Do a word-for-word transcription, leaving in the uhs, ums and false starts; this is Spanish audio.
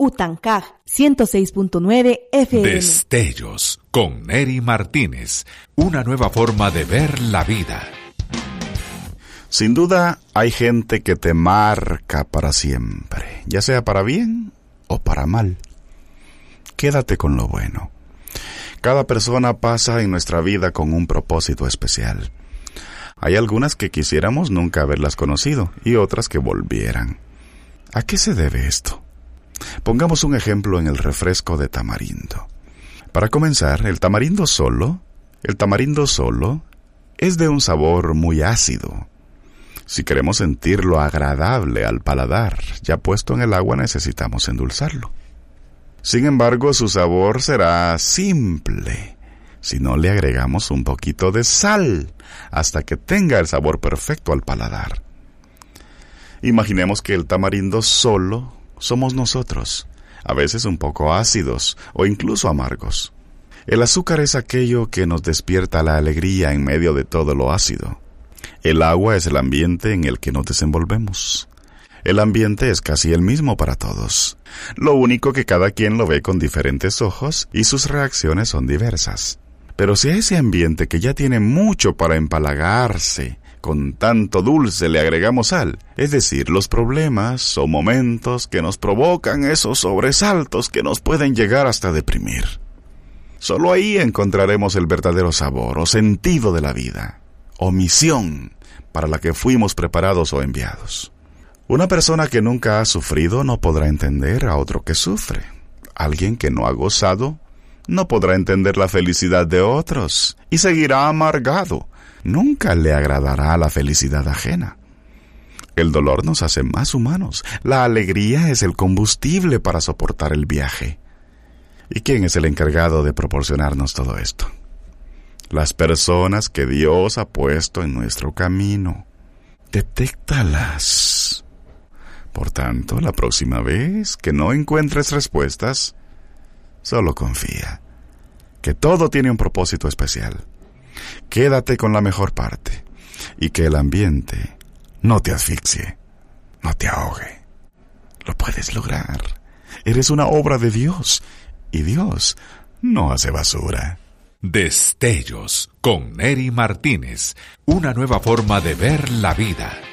Utancaj ciento seis punto nueve F M. Destellos con Neri Martínez. Una nueva forma de ver la vida. Sin duda, hay gente que te marca para siempre, ya sea para bien o para mal. Quédate con lo bueno. Cada persona pasa en nuestra vida con un propósito especial. Hay algunas que quisiéramos nunca haberlas conocido y otras que volvieran. ¿A qué se debe esto? Pongamos un ejemplo en el refresco de tamarindo. Para comenzar, el tamarindo solo, el tamarindo solo es de un sabor muy ácido. Si queremos sentirlo agradable al paladar, ya puesto en el agua necesitamos endulzarlo. Sin embargo, su sabor será simple si no le agregamos un poquito de sal hasta que tenga el sabor perfecto al paladar. Imaginemos que el tamarindo solo somos nosotros, a veces un poco ácidos o incluso amargos. El azúcar es aquello que nos despierta la alegría en medio de todo lo ácido. El agua es el ambiente en el que nos desenvolvemos. El ambiente es casi el mismo para todos. Lo único que cada quien lo ve con diferentes ojos y sus reacciones son diversas. Pero si a ese ambiente que ya tiene mucho para empalagarse, con tanto dulce le agregamos sal, es decir, los problemas o momentos que nos provocan esos sobresaltos que nos pueden llegar hasta deprimir. Solo ahí encontraremos el verdadero sabor o sentido de la vida, o misión para la que fuimos preparados o enviados. Una persona que nunca ha sufrido no podrá entender a otro que sufre. Alguien que no ha gozado no podrá entender la felicidad de otros y seguirá amargado. Nunca le agradará la felicidad ajena. El dolor nos hace más humanos. La alegría es el combustible para soportar el viaje. ¿Y quién es el encargado de proporcionarnos todo esto? Las personas que Dios ha puesto en nuestro camino. Detéctalas. Por tanto, la próxima vez que no encuentres respuestas, solo confía, que todo tiene un propósito especial. Quédate con la mejor parte y que el ambiente no te asfixie, no te ahogue. Lo puedes lograr. Eres una obra de Dios y Dios no hace basura. Destellos con Neri Martínez. Una nueva forma de ver la vida.